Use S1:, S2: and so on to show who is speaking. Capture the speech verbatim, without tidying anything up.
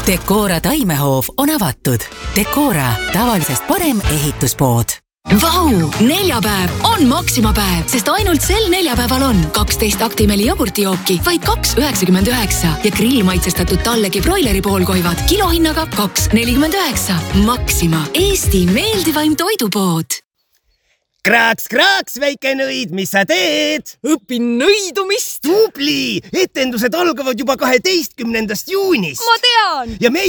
S1: Decora taimehoov on avatud. Decora, tavalisest parem ehituspood.
S2: Vau! Neljapäev on Maxima päev, sest ainult sel neljapäeval on kaksteist Actimeli jogurtijooki vaid kaks üheksakümmend üheksa ja grillmaitsestatud tallegi broileri poolkoivad kilohinnaga kaks nelikümmend üheksa. Maxima, Eesti meeldivaim toidupood.
S3: Kraaks, kraaks, väike nõid, mis sa teed?
S4: Õpin nõidumist.
S3: Tubli! Etendused algavad juba kaheteistkümnendast juunist.
S4: Ma tean!
S3: Ja me